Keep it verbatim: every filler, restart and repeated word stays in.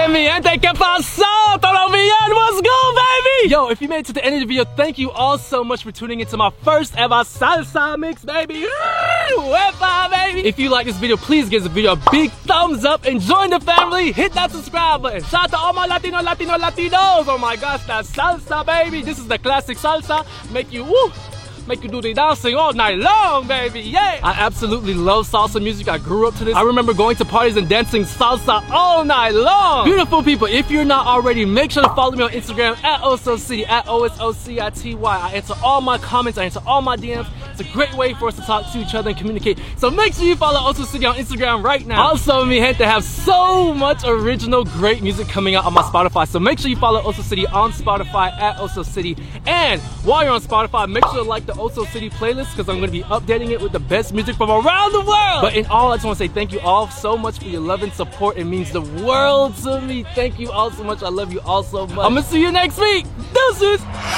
Hey, mi gente, ¿qué pasó? ¿Todo bien? What's good, baby? Yo, if you made it to the end of the video, thank you all so much for tuning into my first ever salsa mix, baby. Wepa, baby. If you like this video, please give this video a big thumbs up and join the family. Hit that subscribe button. Shout out to all my Latino, Latino, Latinos. Oh my gosh, that salsa, baby. This is the classic salsa. Make you woo. Make you do the dancing all night long, baby, yeah! I absolutely love salsa music. I grew up to this. I remember going to parties and dancing salsa all night long. Beautiful people, if you're not already, make sure to follow me on Instagram at OSOCity, at O S O C I T Y. I answer all my comments, I answer all my D Ms. It's a great way for us to talk to each other and communicate. So make sure you follow OSOCity on Instagram right now. Also, mi gente, have so much original great music coming out on my Spotify. So make sure you follow OSOCity on Spotify at OSOCity. And while you're on Spotify, make sure to like the OSOCity playlist because I'm going to be updating it with the best music from around the world. But in all, I just want to say thank you all so much for your love and support. It means the world to me. Thank you all so much. I love you all so much. I'm going to see you next week. Deuces!